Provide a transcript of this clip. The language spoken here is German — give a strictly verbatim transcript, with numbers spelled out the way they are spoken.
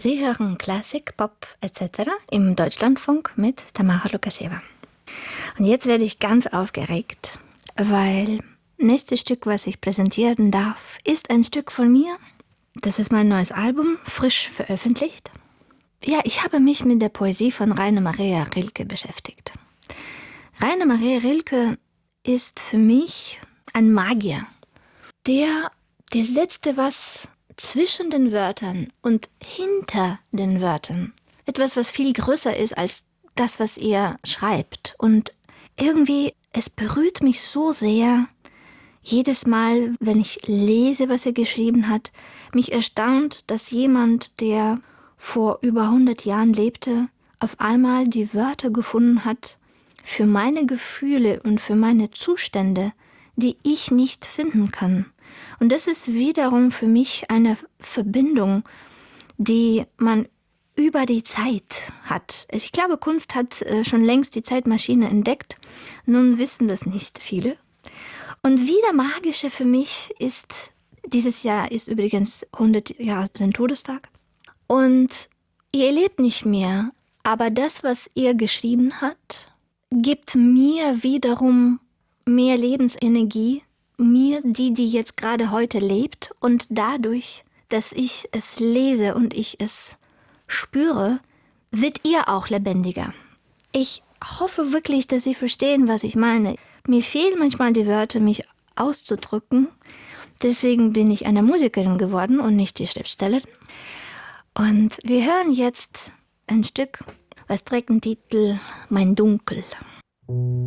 Sie hören Klassik, Pop et cetera im Deutschlandfunk mit Tamara Lukaszeva. Und jetzt werde ich ganz aufgeregt, weil nächstes Stück, was ich präsentieren darf, ist ein Stück von mir. Das ist mein neues Album, frisch veröffentlicht. Ja, ich habe mich mit der Poesie von Rainer Maria Rilke beschäftigt. Rainer Maria Rilke ist für mich ein Magier. Der, der setzte was zwischen den Wörtern und hinter den Wörtern. Etwas, was viel größer ist als das, was er schreibt. Und irgendwie, es berührt mich so sehr, jedes Mal, wenn ich lese, was er geschrieben hat, mich erstaunt, dass jemand, der vor über hundert Jahren lebte, auf einmal die Wörter gefunden hat für meine Gefühle und für meine Zustände, die ich nicht finden kann. Und das ist wiederum für mich eine Verbindung, die man über die Zeit hat. Also ich glaube, Kunst hat äh, schon längst die Zeitmaschine entdeckt. Nun wissen das nicht viele. Und wieder Magische für mich ist, dieses Jahr ist übrigens hundert Jahre sein Todestag. Und er lebt nicht mehr, aber das, was er geschrieben hat, gibt mir wiederum mehr Lebensenergie, mir, die, die jetzt gerade heute lebt. Und dadurch, dass ich es lese und ich es spüre, wird ihr auch lebendiger. Ich hoffe wirklich, dass Sie verstehen, was ich meine. Mir fehlen manchmal die Wörter, mich auszudrücken. Deswegen bin ich eine Musikerin geworden und nicht die Schriftstellerin. Und wir hören jetzt ein Stück, was trägt den Titel Mein Dunkel.